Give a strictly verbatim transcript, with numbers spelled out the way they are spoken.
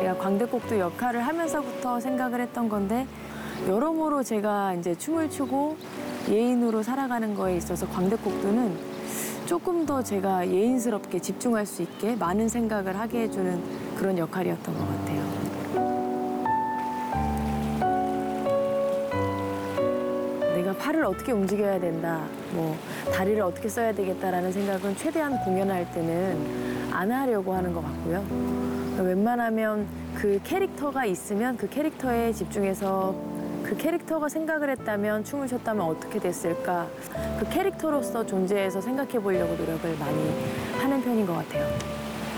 제가 광대곡도 역할을 하면서부터 생각을 했던 건데 여러모로 제가 이제 춤을 추고 예인으로 살아가는 거에 있어서 광대곡도는 조금 더 제가 예인스럽게 집중할 수 있게 많은 생각을 하게 해주는 그런 역할이었던 것 같아요. 내가 팔을 어떻게 움직여야 된다, 뭐 다리를 어떻게 써야 되겠다라는 생각은 최대한 공연할 때는 안 하려고 하는 것 같고요. 웬만하면 그 캐릭터가 있으면 그 캐릭터에 집중해서 그 캐릭터가 생각을 했다면, 춤을 췄다면 어떻게 됐을까, 그 캐릭터로서 존재해서 생각해 보려고 노력을 많이 하는 편인 것 같아요.